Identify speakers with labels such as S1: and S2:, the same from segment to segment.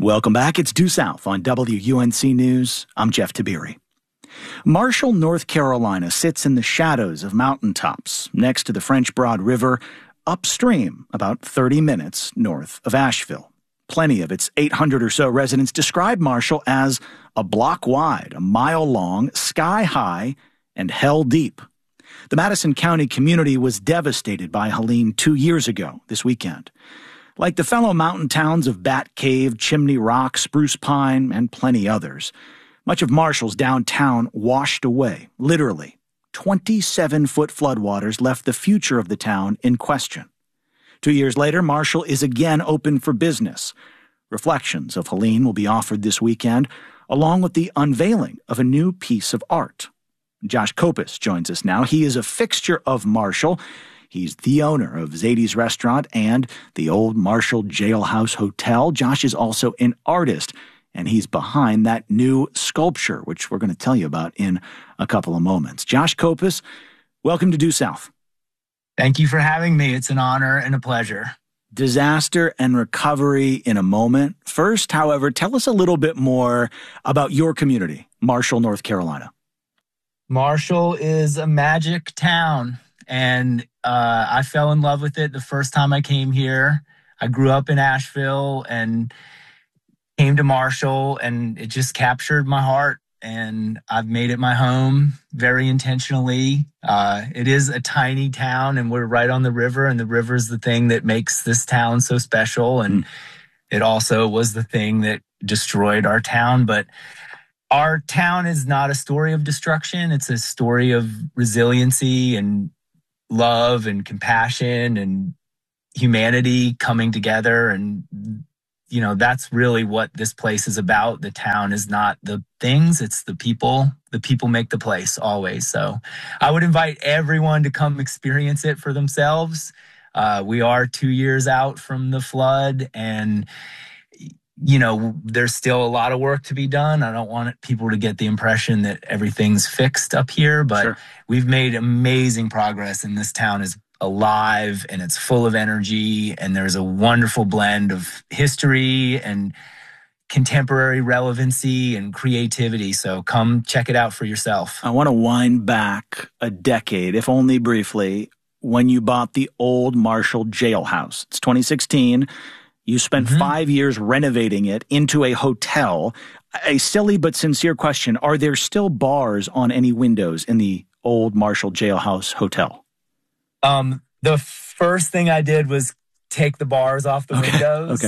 S1: Welcome back. It's Due South on WUNC News. I'm Jeff Tabiri. Marshall, North Carolina sits in the shadows of mountaintops next to the French Broad River, upstream about 30 minutes north of Asheville. Plenty of its 800 or so residents describe Marshall as a block wide, a mile long, sky high, and hell deep. The Madison County community was devastated by Helene 2 years ago this weekend. Like the fellow mountain towns of Bat Cave, Chimney Rock, Spruce Pine, and plenty others, much of Marshall's downtown washed away, literally. 27-foot floodwaters left the future of the town in question. 2 years later, Marshall is again open for business. Reflections of Helene will be offered this weekend, along with the unveiling of a new piece of art. Josh Kopis joins us now. He is a fixture of Marshall. He's the owner of Zadie's Restaurant and the Old Marshall Jailhouse Hotel. Josh is also an artist, and he's behind that new sculpture, which we're going to tell you about in a couple of moments. Josh Kopis, welcome to Due South.
S2: Thank you for having me. It's an honor and a pleasure.
S1: Disaster and recovery in a moment. First, however, tell us a little bit more about your community, Marshall, North Carolina.
S2: Marshall is a magic town, and I fell in love with it the first time I came here. I grew up in Asheville and came to Marshall, and it just captured my heart, and I've made it my home very intentionally. It is a tiny town, and we're right on the river, and the river is the thing that makes this town so special, and it also was the thing that destroyed our town. But our town is not a story of destruction. It's a story of resiliency and love and compassion and humanity coming together. And, you know, that's really what this place is about. The town is not the things, it's the people. The people make the place always. So I would invite everyone to come experience it for themselves. We are 2 years out from the flood, and you know, there's still a lot of work to be done. I don't want people to get the impression that everything's fixed up here, but We've made amazing progress, and this town is alive and it's full of energy, and there's a wonderful blend of history and contemporary relevancy and creativity. So come check it out for yourself.
S1: I want to wind back a decade, if only briefly, when you bought the Old Marshall Jailhouse. It's 2016. You spent 5 years renovating it into a hotel. A silly but sincere question. Are there still bars on any windows in the Old Marshall Jailhouse Hotel?
S2: The first thing I did was take the bars off the windows.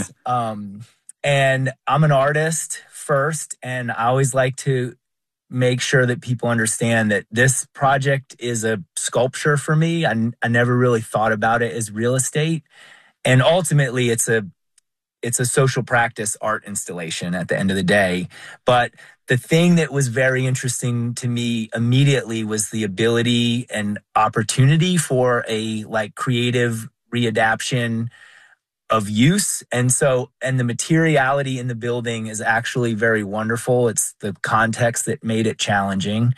S2: And I'm an artist first, and I always like to make sure that people understand that this project is a sculpture for me. I never really thought about it as real estate. And ultimately, it's a social practice art installation at the end of the day. But the thing that was very interesting to me immediately was the ability and opportunity for a creative readaptation of use. And the materiality in the building is actually very wonderful. It's the context that made it challenging.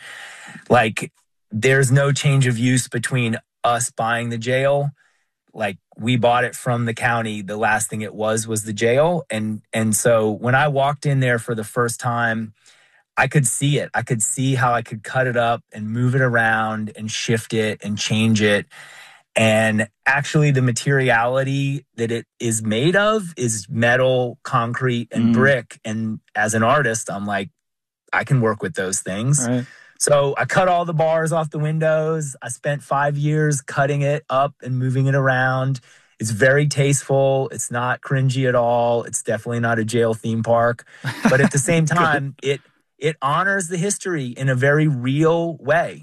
S2: There's no change of use between us buying the jail. We bought it from the county. The last thing it was the jail. And so when I walked in there for the first time, I could see it. I could see how I could cut it up and move it around and shift it and change it. And actually the materiality that it is made of is metal, concrete, and brick. And as an artist, I'm like, I can work with those things. Right. So I cut all the bars off the windows. I spent 5 years cutting it up and moving it around. It's very tasteful. It's not cringy at all. It's definitely not a jail theme park. But at the same time, it honors the history in a very real way.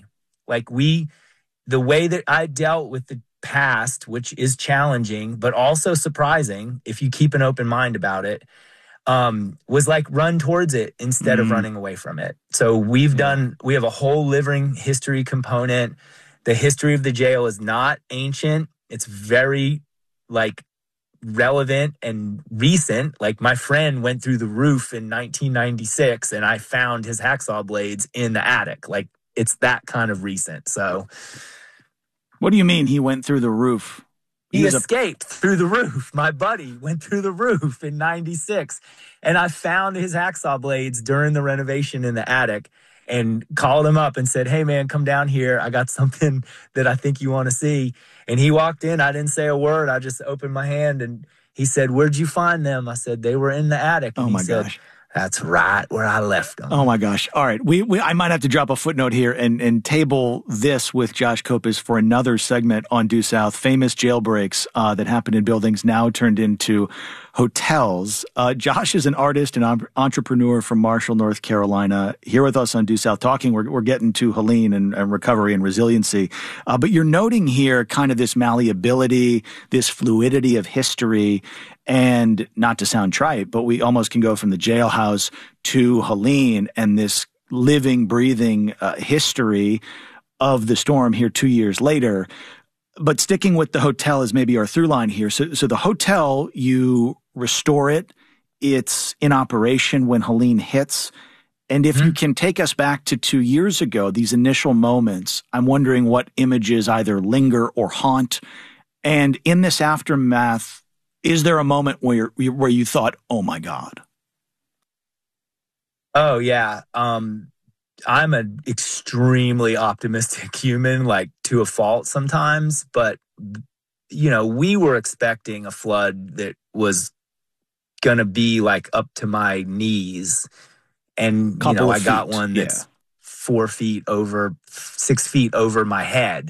S2: The way that I dealt with the past, which is challenging, but also surprising if you keep an open mind about it, was run towards it instead of running away from it. So we have a whole living history component. The history of the jail is not ancient. It's very relevant and recent. My friend went through the roof in 1996 and I found his hacksaw blades in the attic. It's that kind of recent. So
S1: what do you mean he went through the roof?
S2: He escaped through the roof. My buddy went through the roof in 96. And I found his hacksaw blades during the renovation in the attic and called him up and said, hey, man, come down here. I got something that I think you want to see. And he walked in. I didn't say a word. I just opened my hand and he said, where'd you find them? I said, they were in the attic. And he said, that's right where I left them.
S1: Oh, my gosh. All right. I might have to drop a footnote here and table this with Josh Kopis for another segment on Due South. Famous jailbreaks that happened in buildings now turned into hotels. Josh is an artist and entrepreneur from Marshall, North Carolina. Here with us on Due South talking. We're getting to Helene and recovery and resiliency. But you're noting here kind of this malleability, this fluidity of history. And not to sound trite, but we almost can go from the jailhouse to Helene and this living, breathing history of the storm here 2 years later. But sticking with the hotel is maybe our through line here. So the hotel, you restore it. It's in operation when Helene hits. And if you can take us back to 2 years ago, these initial moments, I'm wondering what images either linger or haunt. And in this aftermath, is there a moment where you thought, oh, my God?
S2: Oh, yeah. I'm an extremely optimistic human, like to a fault sometimes. But, we were expecting a flood that was going to be like up to my knees. And, I got one that's 4 feet over, 6 feet over my head.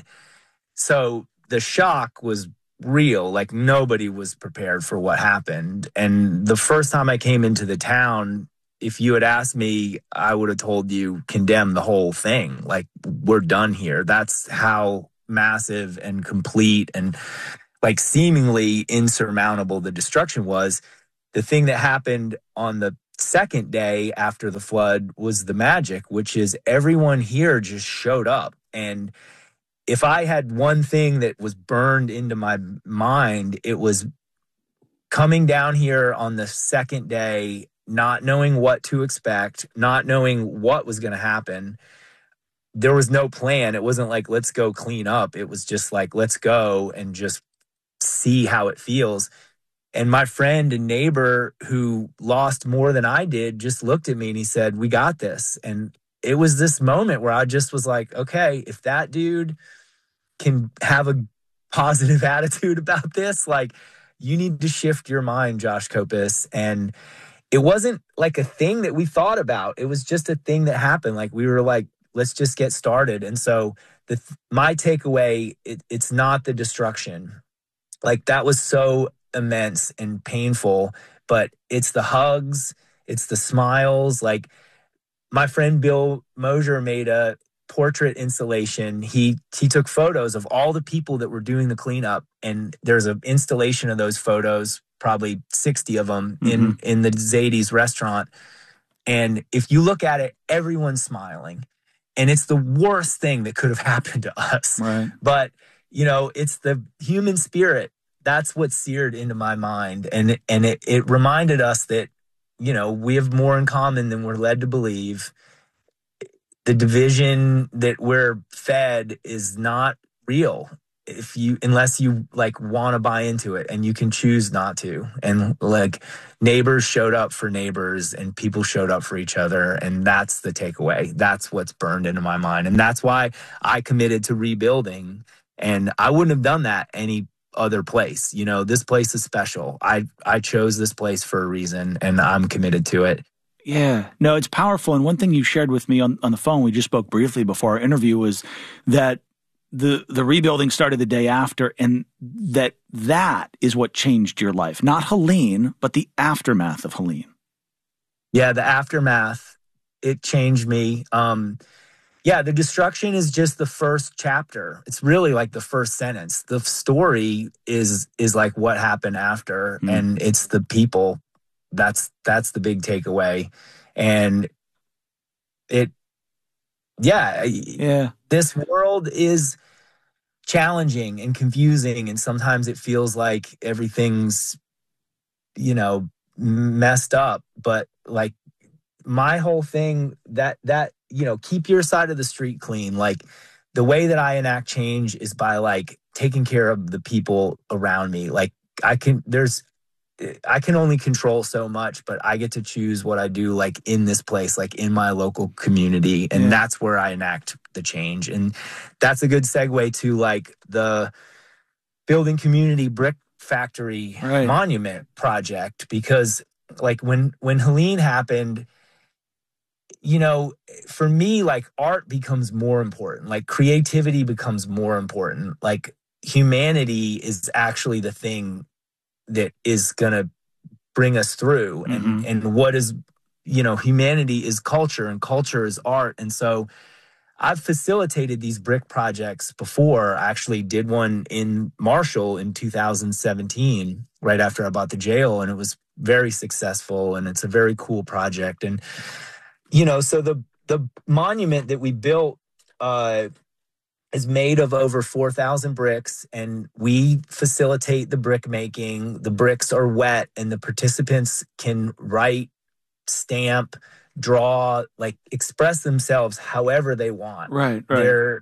S2: So the shock was real. Like nobody was prepared for what happened. And the first time I came into the town, if you had asked me, I would have told you condemn the whole thing. Like we're done here. That's how massive and complete and like seemingly insurmountable the destruction was. The thing that happened on the second day after the flood was the magic, which is everyone here just showed up. And if I had one thing that was burned into my mind, it was coming down here on the second day, not knowing what to expect, not knowing what was going to happen. There was no plan. It wasn't like, let's go clean up. It was just like, let's go and just see how it feels. And my friend and neighbor who lost more than I did just looked at me and he said, we got this. And it was this moment where I just was like, okay, if that dude can have a positive attitude about this, like you need to shift your mind, Josh Kopis. And it wasn't like a thing that we thought about. It was just a thing that happened. Like we were like, let's just get started. And so my takeaway, it's not the destruction. Like that was so immense and painful, but it's the hugs, it's the smiles. Like my friend Bill Mosier made a portrait installation. He took photos of all the people that were doing the cleanup, and there's an installation of those photos, probably 60 of them in the Zadie's restaurant. And if you look at it, everyone's smiling, and it's the worst thing that could have happened to us.
S1: Right.
S2: But it's the human spirit. That's what seared into my mind, and it reminded us that we have more in common than we're led to believe. The division that we're fed is not real unless you like want to buy into it, and you can choose not to. And like neighbors showed up for neighbors and people showed up for each other. And that's the takeaway. That's what's burned into my mind. And that's why I committed to rebuilding, and I wouldn't have done that any other place. This place is special. I chose this place for a reason, and I'm committed to it.
S1: Yeah, no, it's powerful. And one thing you shared with me on the phone, we just spoke briefly before our interview, was that the rebuilding started the day after, and that is what changed your life. Not Helene, but the aftermath of Helene.
S2: Yeah, the aftermath, it changed me. Yeah, the destruction is just the first chapter. It's really like the first sentence. The story is like what happened after, and it's the people. That's the big takeaway. And this world is challenging and confusing, and sometimes it feels like everything's messed up. But like my whole thing, that keep your side of the street clean. Like the way that I enact change is by like taking care of the people around me. Like I can only control so much, but I get to choose what I do, like in this place, like in my local community. And that's where I enact the change. And that's a good segue to like the Building Community Brick Factory Monument project, because like when Helene happened, you know, for me, like art becomes more important, like creativity becomes more important. Like humanity is actually the thing that is going to bring us through. And what is, you know, humanity is culture and culture is art. And so I've facilitated these brick projects before. I actually did one in Marshall in 2017, right after I bought the jail, and it was very successful, and it's a very cool project. And, you know, so the monument that we built is made of over 4,000 bricks, and we facilitate the brick making. The bricks are wet, and the participants can write, stamp, draw, like express themselves however they want.
S1: Right.
S2: They're,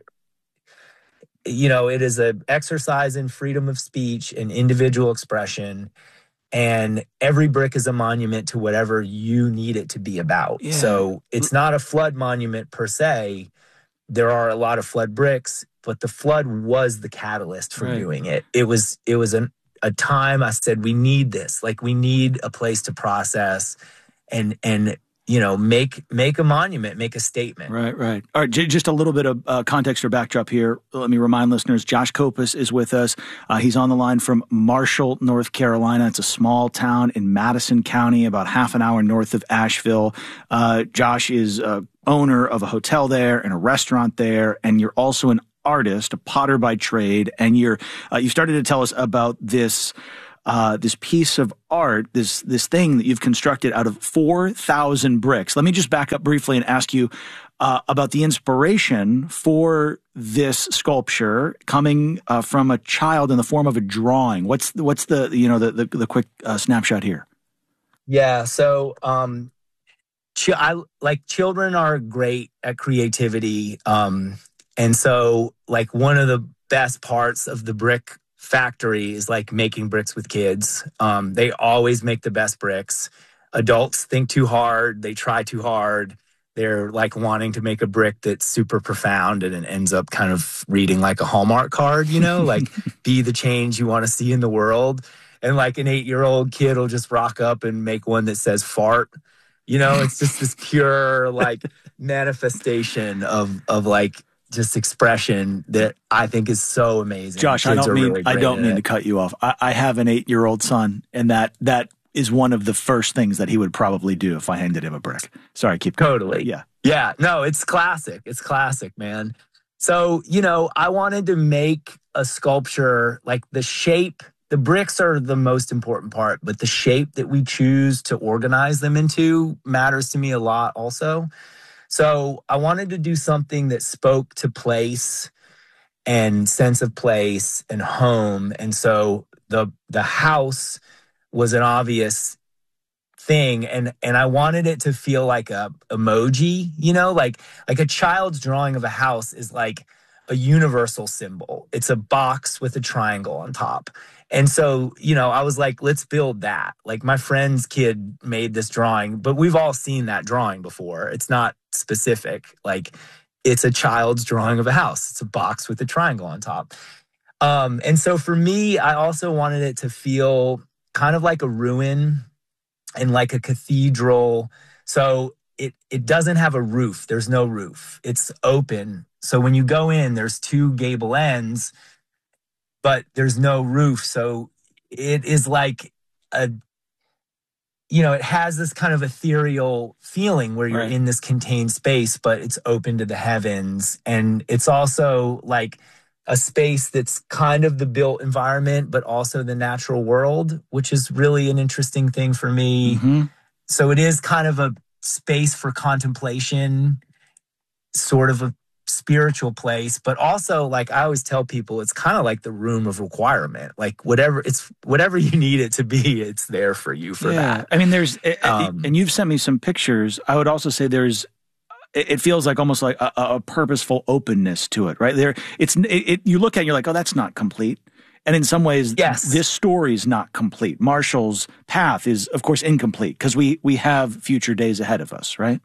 S2: you know, it is an exercise in freedom of speech and individual expression. And every brick is a monument to whatever you need it to be about. Yeah. So it's not a flood monument per se. There are a lot of flood bricks, but the flood was the catalyst for doing it. It was a time I said, we need this. Like, we need a place to process and you know, make a monument, make a statement.
S1: Right. All right, just a little bit of context or backdrop here. Let me remind listeners, Josh Kopus is with us. He's on the line from Marshall, North Carolina. It's a small town in Madison County, about half an hour north of Asheville. Josh is owner of a hotel there and a restaurant there, and you're also an artist, a potter by trade, and you started to tell us about this piece of art, this thing that you've constructed out of 4,000 bricks. Let me just back up briefly and ask you about the inspiration for this sculpture coming from a child in the form of a drawing. What's the quick snapshot here?
S2: Yeah, so children are great at creativity, and so like one of the best parts of the brick factory is like making bricks with kids. They always make the best bricks. Adults think too hard. They try too hard. They're like wanting to make a brick that's super profound, and it ends up kind of reading like a Hallmark card, you know, like be the change you want to see in the world. And like an 8-year-old kid will just rock up and make one that says fart. You know, it's just this pure like manifestation of like just expression that I think is so amazing.
S1: Josh, I don't mean to cut you off. I have an 8-year-old son, and that is one of the first things that he would probably do if I handed him a brick. Sorry, keep going.
S2: Totally. Yeah. No, it's classic. It's classic, man. So, you know, I wanted to make a sculpture, like the shape. The bricks are the most important part, but the shape that we choose to organize them into matters to me a lot also. So I wanted to do something that spoke to place and sense of place and home. And so the house was an obvious thing. And I wanted it to feel like a emoji, you know, like a child's drawing of a house is like a universal symbol. It's a box with a triangle on top. And so, you know, I was like, let's build that. Like my friend's kid made this drawing, but we've all seen that drawing before. It's not specific. Like it's a child's drawing of a house. It's a box with a triangle on top. And so for me, I also wanted it to feel kind of like a ruin and like a cathedral. So it doesn't have a roof. There's no roof. It's open. So when you go in, there's 2 gable ends, but there's no roof. So it is like it has this kind of ethereal feeling where you're in this contained space, but it's open to the heavens. And it's also like a space that's kind of the built environment, but also the natural world, which is really an interesting thing for me. Mm-hmm. So it is kind of a space for contemplation, sort of a spiritual place, but also like I always tell people, it's kind of like the room of requirement. Like whatever you need it to be, it's there for you for that.
S1: I mean, there's and you've sent me some pictures. I would also say there's it feels like almost like a purposeful openness to it, right? You look at it and you're like, oh, that's not complete. And in some ways,
S2: yes,
S1: this story is not complete. Marshall's path is, of course, incomplete because we have future days ahead of us, right?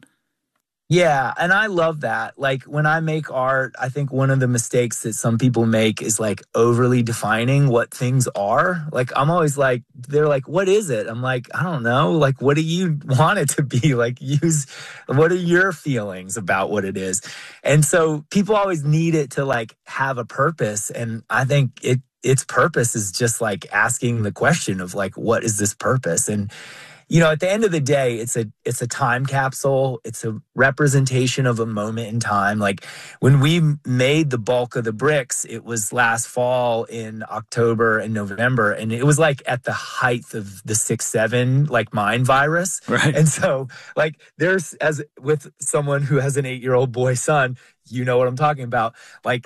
S2: Yeah, and I love that. Like when I make art, I think one of the mistakes that some people make is like overly defining what things are. Like I'm always like, they're like, what is it? I'm like, I don't know. Like, what do you want it to be? Like what are your feelings about what it is? And so people always need it to like have a purpose. And I think its purpose is just like asking the question of like, what is this purpose? And you know, at the end of the day, it's a time capsule. It's a representation of a moment in time. Like when we made the bulk of the bricks, it was last fall in October and November. And it was like at the height of the 6-7 like mind virus.
S1: Right.
S2: And so like there's, as with someone who has an 8-year-old boy son, you know what I'm talking about. Like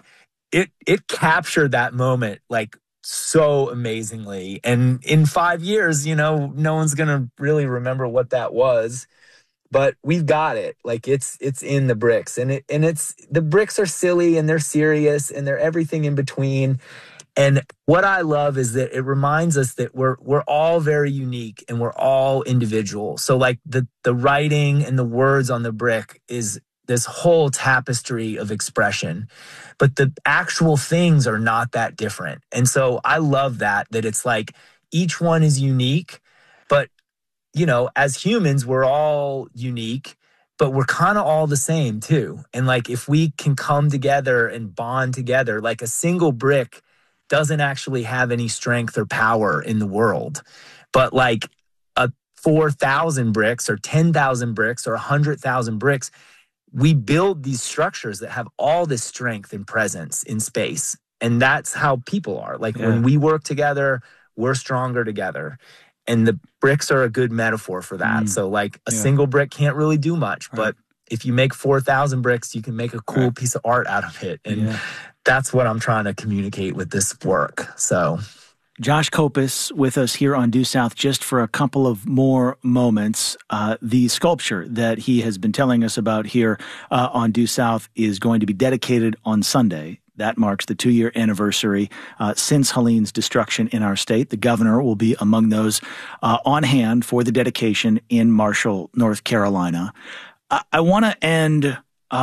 S2: it captured that moment like so amazingly. And in 5 years, you know, no one's going to really remember what that was, but we've got it. Like it's in the bricks, and it's the bricks are silly and they're serious and they're everything in between. And what I love is that it reminds us that we're all very unique and we're all individual. So like the writing and the words on the brick is this whole tapestry of expression, but the actual things are not that different. And so I love that it's like each one is unique, but you know, as humans, we're all unique, but we're kind of all the same too. And like, if we can come together and bond together, like a single brick doesn't actually have any strength or power in the world, but like a 4,000 bricks or 10,000 bricks or 100,000 bricks, we build these structures that have all this strength and presence in space. And that's how people are. Like when we work together, we're stronger together. And the bricks are a good metaphor for that. So like a single brick can't really do much, but if you make 4,000 bricks, you can make a cool piece of art out of it. And that's what I'm trying to communicate with this work. So
S1: Josh Kopis with us here on Due South just for a couple of more moments. The sculpture that he has been telling us about here on Due South is going to be dedicated on Sunday. That marks the 2-year anniversary since Helene's destruction in our state. The governor will be among those on hand for the dedication in Marshall, North Carolina. I want to end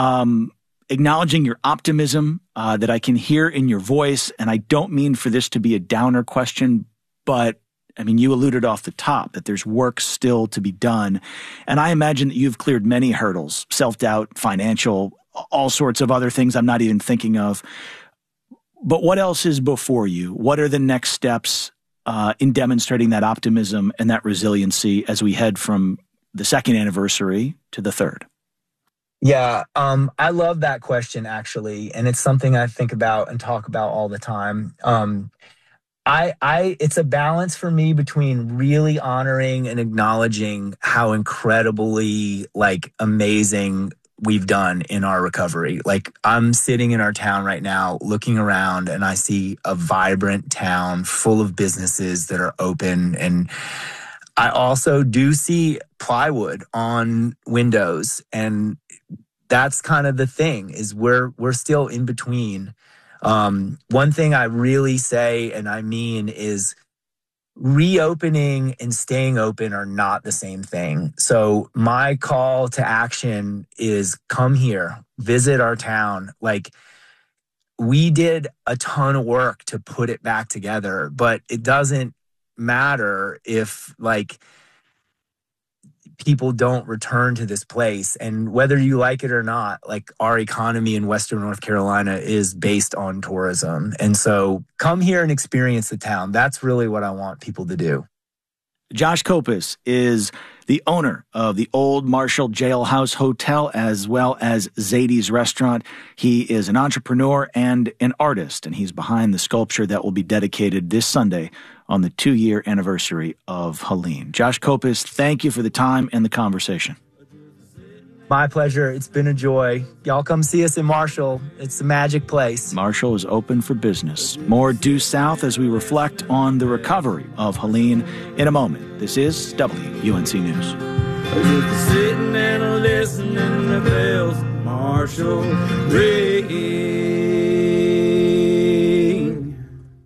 S1: acknowledging your optimism that I can hear in your voice. And I don't mean for this to be a downer question, but I mean, you alluded off the top that there's work still to be done. And I imagine that you've cleared many hurdles, self-doubt, financial, all sorts of other things I'm not even thinking of. But what else is before you? What are the next steps in demonstrating that optimism and that resiliency as we head from the 2nd anniversary to the 3rd?
S2: Yeah, I love that question, actually. And it's something I think about and talk about all the time. It's a balance for me between really honoring and acknowledging how incredibly like amazing we've done in our recovery. Like I'm sitting in our town right now, looking around, and I see a vibrant town full of businesses that are open. And I also do see plywood on windows, and that's kind of the thing is we're still in between. One thing I really say, and I mean, is reopening and staying open are not the same thing. So my call to action is come here, visit our town. Like we did a ton of work to put it back together, but it doesn't matter if like people don't return to this place. And whether you like it or not, like our economy in Western North Carolina is based on tourism. And so come here and experience the town. That's really what I want people to do.
S1: Josh Kopis is the owner of the Old Marshall Jailhouse Hotel as well as Zadie's Restaurant. He is an entrepreneur and an artist, and he's behind the sculpture that will be dedicated this Sunday on the 2-year anniversary of Helene. Josh Kopis, thank you for the time and the conversation.
S2: My pleasure. It's been a joy. Y'all come see us in Marshall. It's a magic place.
S1: Marshall is open for business. More Due South as we reflect on the recovery of Helene in a moment. This is WUNC News.
S3: Just sitting and listening to bells, Marshall ring.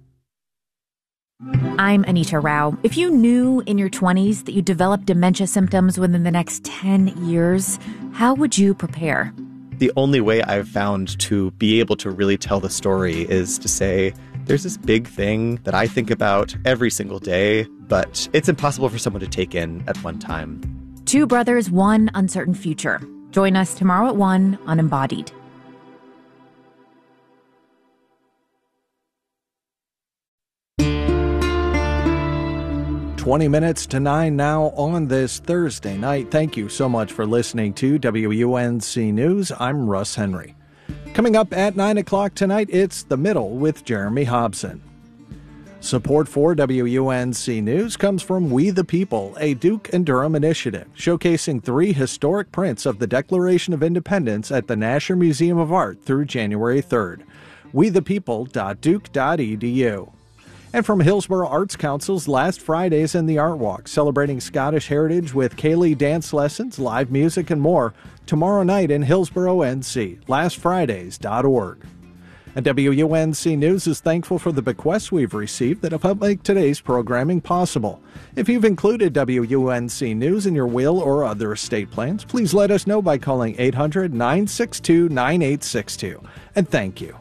S4: I'm Anita Rao. If you knew in your 20s that you'd develop dementia symptoms within the next 10 years, how would you prepare?
S5: The only way I've found to be able to really tell the story is to say, there's this big thing that I think about every single day, but it's impossible for someone to take in at one time.
S4: Two Brothers, One Uncertain Future. Join us tomorrow at 1 on Embodied.
S6: "20 minutes to 9 now on this Thursday night. Thank you so much for listening to WUNC News. I'm Russ Henry. Coming up at 9 o'clock tonight, it's The Middle with Jeremy Hobson. Support for WUNC News comes from We the People, a Duke and Durham initiative showcasing 3 historic prints of the Declaration of Independence at the Nasher Museum of Art through January 3rd. wethepeople.duke.edu. And from Hillsborough Arts Council's Last Fridays in the Art Walk, celebrating Scottish heritage with Kaylee dance lessons, live music, and more, tomorrow night in Hillsborough, NC, lastfridays.org. And WUNC News is thankful for the bequests we've received that have helped make today's programming possible. If you've included WUNC News in your will or other estate plans, please let us know by calling 800-962-9862. And thank you.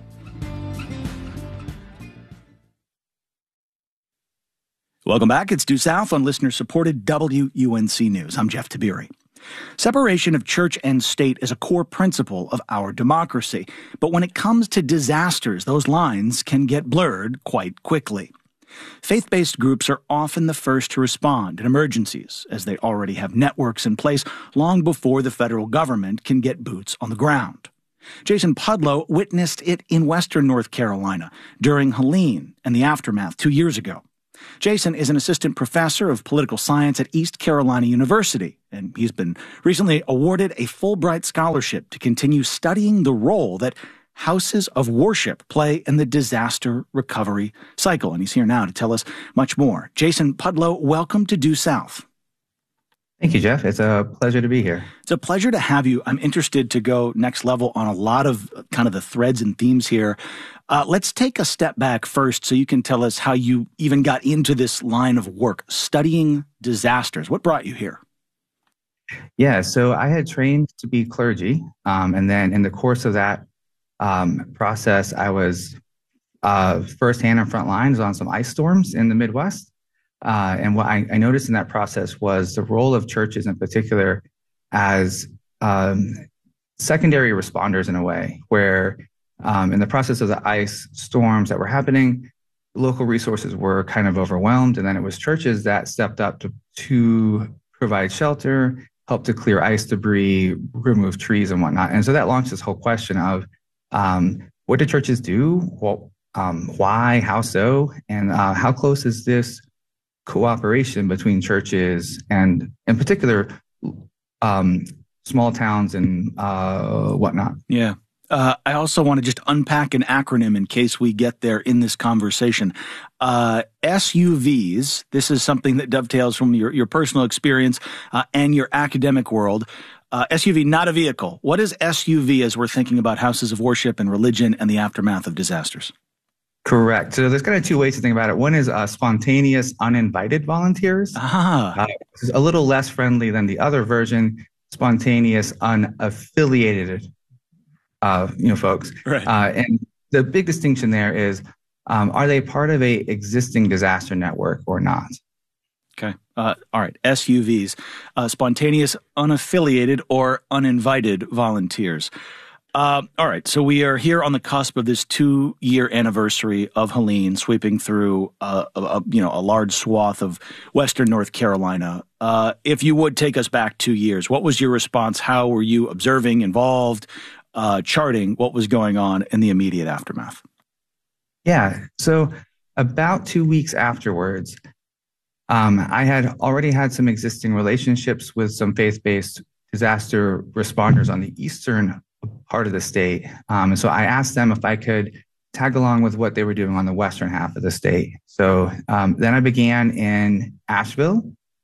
S1: Welcome back. It's Due South on listener-supported WUNC News. I'm Jeff Tiberi. Separation of church and state is a core principle of our democracy. But when it comes to disasters, those lines can get blurred quite quickly. Faith-based groups are often the first to respond in emergencies, as they already have networks in place long before the federal government can get boots on the ground. Jason Pudlow witnessed it in western North Carolina during Helene and the aftermath 2 years ago. Jason is an assistant professor of political science at East Carolina University, and he's been recently awarded a Fulbright scholarship to continue studying the role that houses of worship play in the disaster recovery cycle. And he's here now to tell us much more. Jason Pudlow, welcome to Due South.
S7: Thank you, Jeff. It's a pleasure to be here.
S1: It's a pleasure to have you. I'm interested to go next level on a lot of kind of the threads and themes here. Let's take a step back first so you can tell us how you even got into this line of work, studying disasters. What brought you here?
S7: Yeah, so I had trained to be clergy, and then in the course of that process, I was firsthand on front lines on some ice storms in the Midwest. And what I noticed in that process was the role of churches in particular as secondary responders in a way, where in the process of the ice storms that were happening, local resources were kind of overwhelmed. And then it was churches that stepped up to provide shelter, help to clear ice debris, remove trees and whatnot. And so that launched this whole question of what do churches do? Well, why? How so? And how close is this cooperation between churches and, in particular, small towns and whatnot?
S1: Yeah. I also want to just unpack an acronym in case we get there in this conversation. SUVs, this is something that dovetails from your personal experience and your academic world. SUV, not a vehicle. What is SUV as we're thinking about houses of worship and religion and the aftermath of disasters?
S7: Correct. So there's kind of two ways to think about it. One is spontaneous, uninvited volunteers. This is a little less friendly than the other version, spontaneous, unaffiliated folks. Right. And the big distinction there is, are they part of a existing disaster network or not?
S1: Okay. All right. SUVs, spontaneous, unaffiliated, or uninvited volunteers. All right. So we are here on the cusp of this 2-year anniversary of Helene, sweeping through a large swath of western North Carolina. If you would take us back 2 years, what was your response? How were you observing, involved, charting what was going on in the immediate aftermath?
S7: Yeah. So about 2 weeks afterwards, I had already had some existing relationships with some faith-based disaster responders on the eastern part of the state. And so I asked them if I could tag along with what they were doing on the western half of the state. So then I began in Asheville,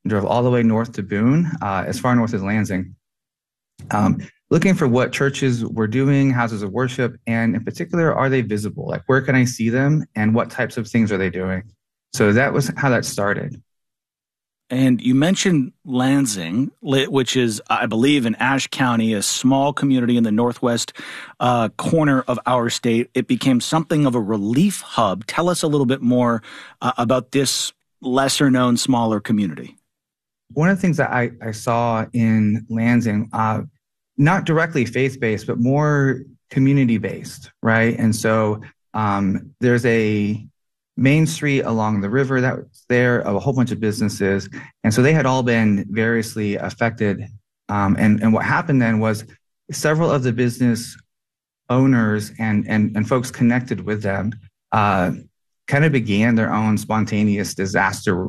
S7: drove all the way north to Boone, as far north as Lansing, looking for what churches were doing, houses of worship, and in particular, are they visible? Like, where can I see them, and what types of things are they doing? So that was how that started.
S1: And you mentioned Lansing, which is, I believe, in Ashe County, a small community in the northwest corner of our state. It became something of a relief hub. Tell us a little bit more about this lesser-known, smaller community.
S7: One of the things that I saw in Lansing, not directly faith-based, but more community-based, right? And so there's a main street along the river that was there, of a whole bunch of businesses. And so they had all been variously affected. And what happened then was several of the business owners and folks connected with them kind of began their own spontaneous disaster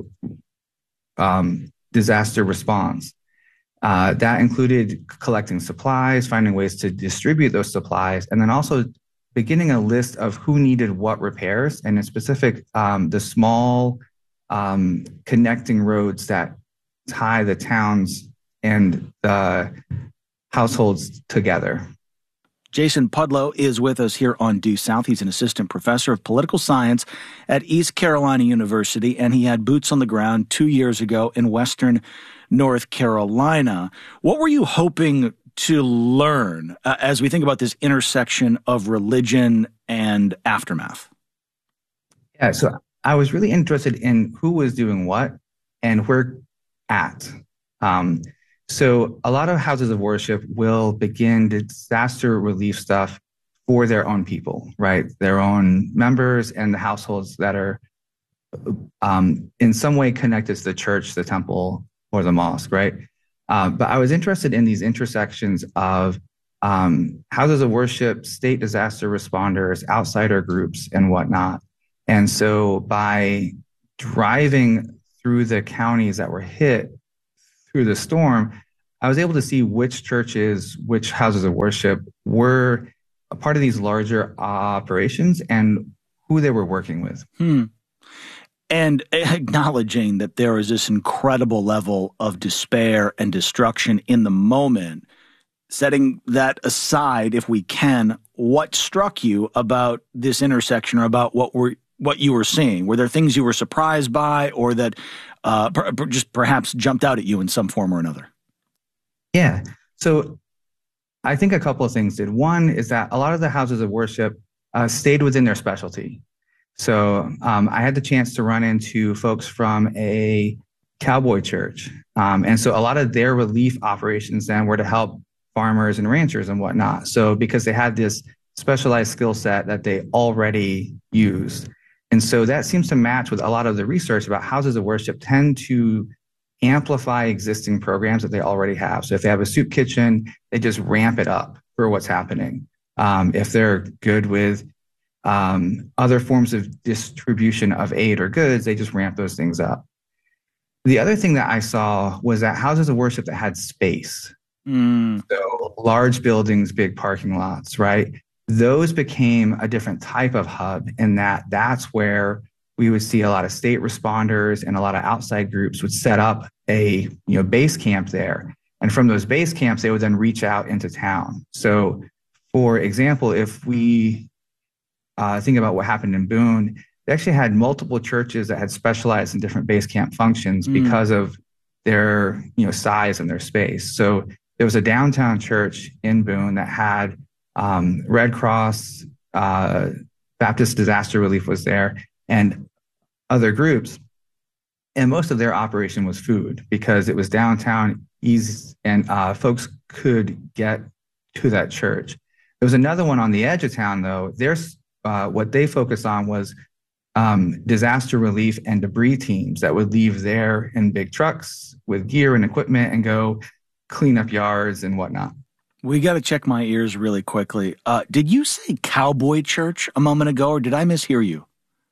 S7: response. That included collecting supplies, finding ways to distribute those supplies, and then also beginning a list of who needed what repairs, and in specific, the small connecting roads that tie the towns and the households together.
S1: Jason Pudlow is with us here on Due South. He's an assistant professor of political science at East Carolina University, and he had boots on the ground 2 years ago in Western North Carolina. What were you hoping to learn as we think about this intersection of religion and aftermath?
S7: Yeah, so I was really interested in who was doing what and where at. So a lot of houses of worship will begin disaster relief stuff for their own people, right? Their own members and the households that are in some way connected to the church, the temple, or the mosque, right? But I was interested in these intersections of houses of worship, state disaster responders, outsider groups, and whatnot. And so by driving through the counties that were hit through the storm, I was able to see which churches, which houses of worship were a part of these larger operations and who they were working with.
S1: And acknowledging that there is this incredible level of despair and destruction in the moment, setting that aside, if we can, what struck you about this intersection or about what you were seeing? Were there things you were surprised by or that just perhaps jumped out at you in some form or another?
S7: Yeah. So I think a couple of things did. One is that a lot of the houses of worship stayed within their specialty. So I had the chance to run into folks from a cowboy church. And so a lot of their relief operations then were to help farmers and ranchers and whatnot. So because they had this specialized skill set that they already used. And so that seems to match with a lot of the research about houses of worship tend to amplify existing programs that they already have. So if they have a soup kitchen, they just ramp it up for what's happening. If they're good with other forms of distribution of aid or goods, they just ramp those things up. The other thing that I saw was that houses of worship that had space, so large buildings, big parking lots, right? Those became a different type of hub in that that's where we would see a lot of state responders and a lot of outside groups would set up a base camp there. And from those base camps, they would then reach out into town. So for example, if we think about what happened in Boone, they actually had multiple churches that had specialized in different base camp functions because of their size and their space. So there was a downtown church in Boone that had Red Cross, Baptist Disaster Relief was there, and other groups. And most of their operation was food because it was downtown, easy, and folks could get to that church. There was another one on the edge of town, though. There's what they focused on was disaster relief and debris teams that would leave there in big trucks with gear and equipment and go clean up yards and whatnot.
S1: We got to check my ears really quickly. Did you say cowboy church a moment ago, or did I mishear you?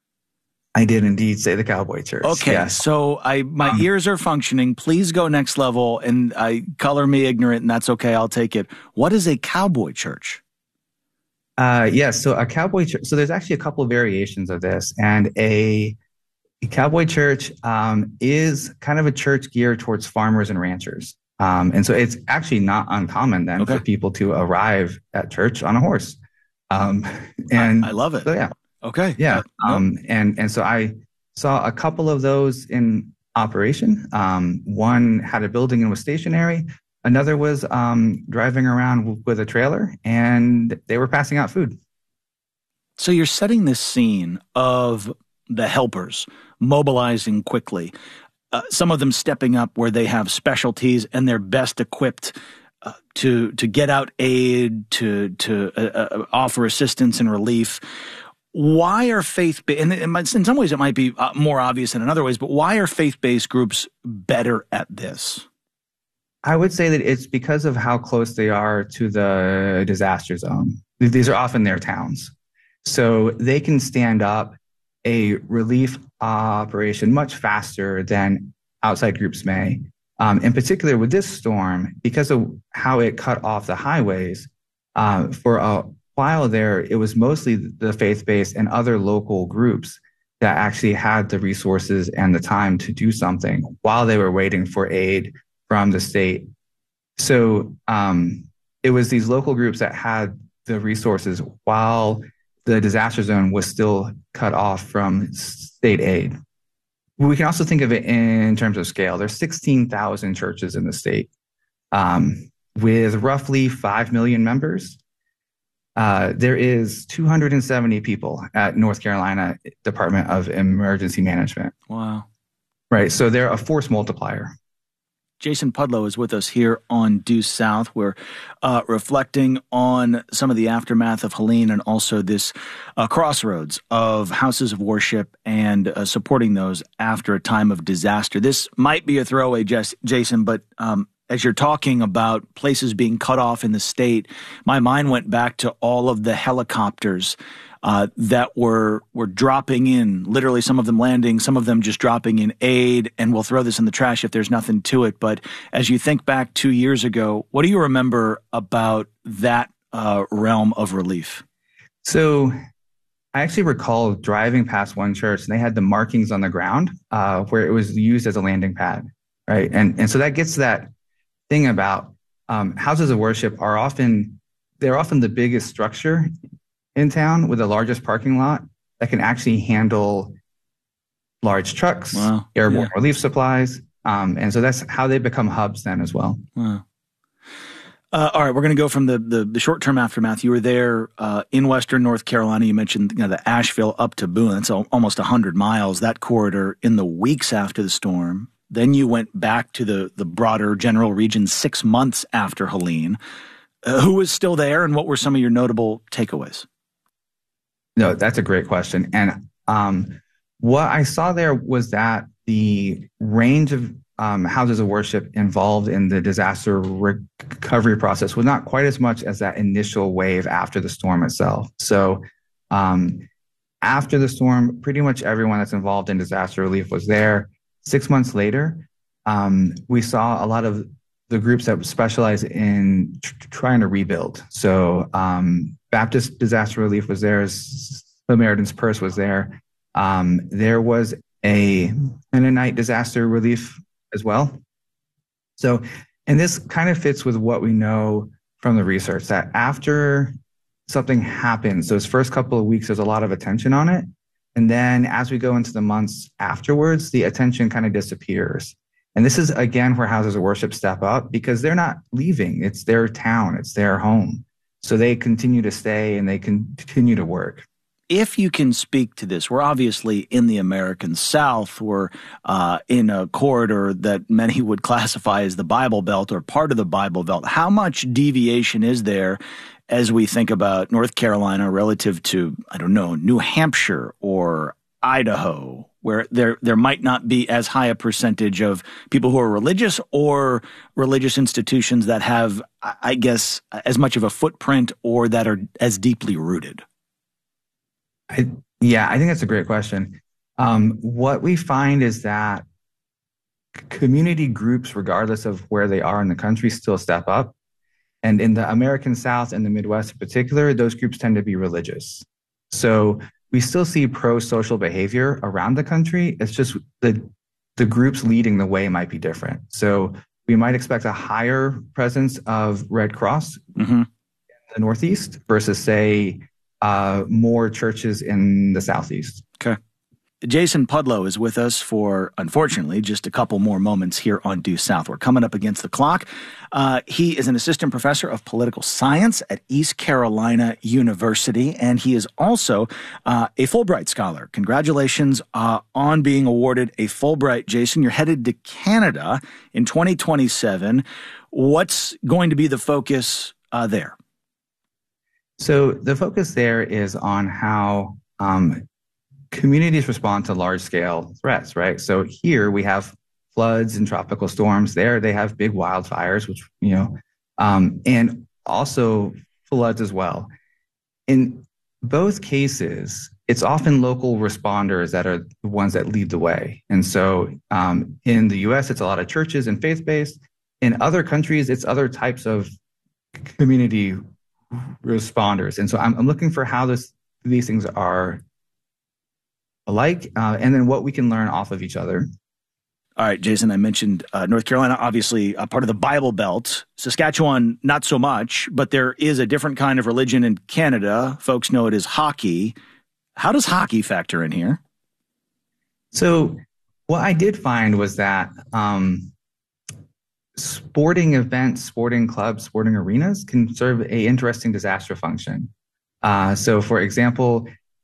S7: I did indeed say the cowboy church.
S1: Okay, yes. So my ears are functioning. Please go next level, and color me ignorant, and that's okay. I'll take it. What is a cowboy church?
S7: Yes, so a cowboy church. So there's actually a couple of variations of this, and a Cowboy Church is kind of a church geared towards farmers and ranchers. And so it's actually not uncommon then for people to arrive at church on a horse. And
S1: I love it.
S7: So, yeah.
S1: Okay.
S7: Yeah. And so I saw a couple of those in operation. One had a building and was stationary. Another was driving around with a trailer, and they were passing out food.
S1: So you're setting this scene of the helpers mobilizing quickly, some of them stepping up where they have specialties and they're best equipped to get out aid, to offer assistance and relief. Why are faith-based, and in some ways it might be more obvious than in other ways, but why are faith-based groups better at this?
S7: I would say that it's because of how close they are to the disaster zone. These are often their towns. So they can stand up a relief operation much faster than outside groups may. In particular with this storm, because of how it cut off the highways, for a while there, it was mostly the faith-based and other local groups that actually had the resources and the time to do something while they were waiting for aid from the state. So it was these local groups that had the resources while the disaster zone was still cut off from state aid. We can also think of it in terms of scale. There's 16,000 churches in the state with roughly 5 million members. There is 270 people at North Carolina Department of Emergency Management.
S1: Wow.
S7: Right. So they're a force multiplier.
S1: Jason Pudlow is with us here on Due South. We're reflecting on some of the aftermath of Helene and also this crossroads of houses of worship and supporting those after a time of disaster. This might be a throwaway, Jason, but as you're talking about places being cut off in the state, my mind went back to all of the helicopters that were dropping in, literally some of them landing, some of them just dropping in aid, and we'll throw this in the trash if there's nothing to it. But as you think back 2 years ago, what do you remember about that realm of relief?
S7: So I actually recall driving past one church, and they had the markings on the ground where it was used as a landing pad, right? And so that gets to that thing about houses of worship are often the biggest structure in town with the largest parking lot that can actually handle large trucks, airborne relief supplies. And so that's how they become hubs then as well.
S1: Wow. All right, we're going to go from the short-term aftermath. You were there in Western North Carolina. You mentioned the Asheville up to Boone. That's almost 100 miles, that corridor, in the weeks after the storm. Then you went back to the broader general region 6 months after Helene. Who was still there, and what were some of your notable takeaways?
S7: No, that's a great question. And what I saw there was that the range of houses of worship involved in the disaster recovery process was not quite as much as that initial wave after the storm itself. So after the storm, pretty much everyone that's involved in disaster relief was there. 6 months later, we saw a lot of the groups that specialize in trying to rebuild. So Baptist Disaster Relief was there. Samaritan's Purse was there. There was a Mennonite Disaster Relief as well. So, and this kind of fits with what we know from the research, that after something happens, those first couple of weeks, there's a lot of attention on it. And then as we go into the months afterwards, the attention kind of disappears. And this is, again, where houses of worship step up because they're not leaving. It's their town. It's their home. So they continue to stay and they continue to work.
S1: If you can speak to this, we're obviously in the American South. We're in a corridor that many would classify as the Bible Belt or part of the Bible Belt. How much deviation is there as we think about North Carolina relative to, I don't know, New Hampshire or Idaho, where there might not be as high a percentage of people who are religious or religious institutions that have, I guess, as much of a footprint or that are as deeply rooted?
S7: I think that's a great question. What we find is that community groups, regardless of where they are in the country, still step up. And in the American South and the Midwest in particular, those groups tend to be religious. So we still see pro-social behavior around the country. It's just the groups leading the way might be different. So we might expect a higher presence of Red Cross in the Northeast versus, say, more churches in the Southeast.
S1: Okay. Jason Pudlow is with us for, unfortunately, just a couple more moments here on Due South. We're coming up against the clock. He is an assistant professor of political science at East Carolina University, and he is also a Fulbright scholar. Congratulations on being awarded a Fulbright, Jason. You're headed to Canada in 2027. What's going to be the focus there?
S7: So the focus there is on how communities respond to large-scale threats, right? So here we have floods and tropical storms. There they have big wildfires, which, and also floods as well. In both cases, it's often local responders that are the ones that lead the way. And so in the U.S., it's a lot of churches and faith-based. In other countries, it's other types of community responders. And so I'm looking for how these things are alike, and then what we can learn off of each other.
S1: All right, Jason, I mentioned North Carolina, obviously a part of the Bible Belt. Saskatchewan, not so much, but there is a different kind of religion in Canada. Folks know it as hockey. How does hockey factor in here?
S7: So what I did find was that sporting events, sporting clubs, sporting arenas can serve an interesting disaster function. So, for example,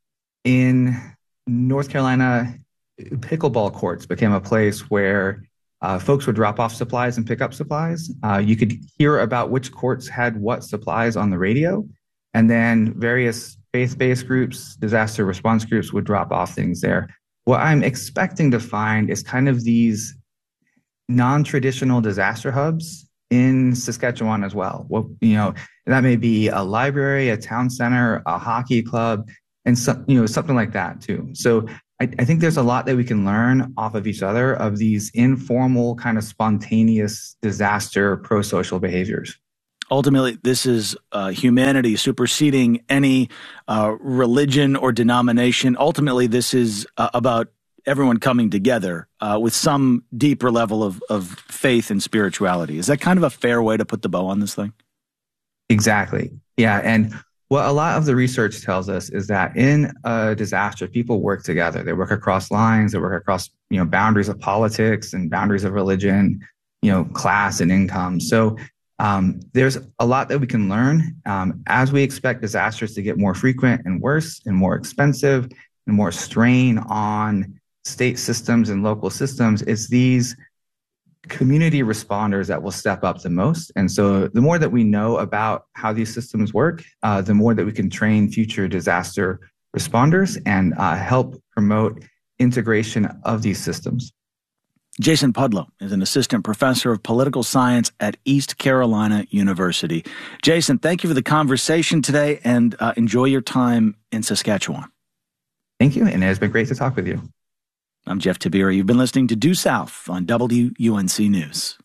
S7: in North Carolina, pickleball courts became a place where folks would drop off supplies and pick up supplies. You could hear about which courts had what supplies on the radio, and then various faith-based groups, disaster response groups would drop off things there. What I'm expecting to find is kind of these non-traditional disaster hubs in Saskatchewan as well. Well, that may be a library, a town center, a hockey club, and something like that too. So I think there's a lot that we can learn off of each other of these informal kind of spontaneous disaster pro-social behaviors.
S1: Ultimately, this is humanity superseding any religion or denomination. Ultimately, this is about everyone coming together with some deeper level of faith and spirituality. Is that kind of a fair way to put the bow on this thing?
S7: Exactly. Yeah. And what a lot of the research tells us is that in a disaster, people work together. They work across lines. They work across, boundaries of politics and boundaries of religion, class and income. So there's a lot that we can learn as we expect disasters to get more frequent and worse and more expensive and more strain on state systems and local systems. It's these community responders that will step up the most. And so the more that we know about how these systems work, the more that we can train future disaster responders and help promote integration of these systems.
S1: Jason Pudlow is an assistant professor of political science at East Carolina University. Jason, thank you for the conversation today, and enjoy your time in Saskatchewan.
S7: Thank you, and it has been great to talk with you.
S1: I'm Jeff Tiberi. You've been listening to Due South on WUNC News.